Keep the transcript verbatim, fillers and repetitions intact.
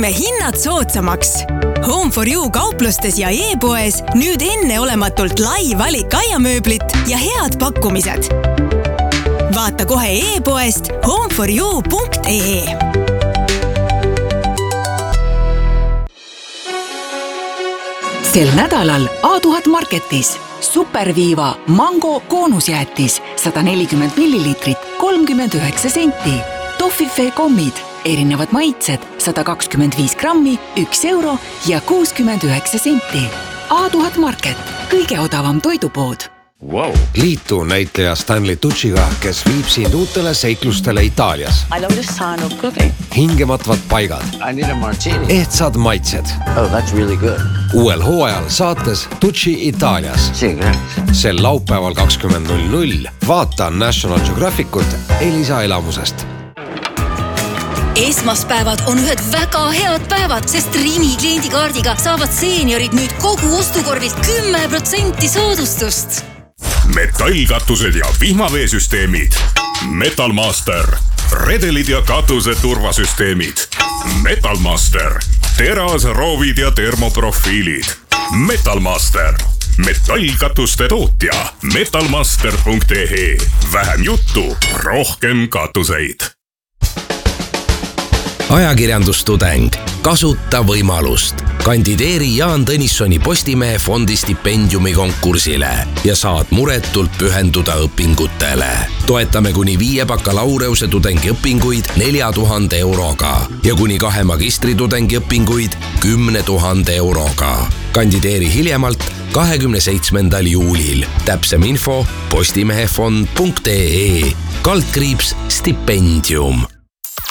tegime hinnad soodsamaks. Home for You kauplustes ja e-poes nüüd enneolematult lai valik aiamööblit ja head pakkumised. Vaata kohe e-poest home for you punkt e e. Sel nädalal A tuhat Marketis Superviiva Mango koonusjäätis sada nelikümmend milliliitrit kolmkümmend üheksa senti. Toffifee kommid, erinevad maitsed sada kakskümmend viis grammi, üks euro ja kuuskümmend üheksa senti. A tuhat Market, kõige odavam toidupood. Wow. Liitu näitaja Stanley Tucciga, kes viib sind uutele seiklustele Itaalias. I love the sound of cooking. Hingematvad paigad. I need a martini. Ehtsad maitsed. Oh, that's really good. Uuel hooajal saates Tucci Itaalias. Sel laupäeval kakskümmend null null vaata National Geographicut Elisa elamusest. Esmaspäevad on ühed väga head päevad, sest Rimi kliendikaardiga saavad seeniorid nüüd kogu ostukorvilt kümme protsenti soodustust. Metallkatused ja vihmaveesüsteemid. Metalmaster. Redelid ja katuse turvasüsteemid. Metalmaster. Teras, roovid ja termoprofiilid. Metalmaster. Metallkatuste tootja. metalmaster punkt e e. Vähem juttu, rohkem katuseid. Ajakirjandustudeng. Kasuta võimalust. Kandideeri Jaan Tõnissoni Postimehe fondi stipendiumi konkursile ja saad muretult pühenduda õpingutele. Toetame kuni viie bakalaureuse tudengiõpinguid nelja tuhande euroga ja kuni kahe magistritudengi õpinguid kümne tuhande euroga. Kandideeri hiljemalt kahekümne seitsmendal juulil. Täpsem info postimehefond punkt e e. Kaldkriips stipendium.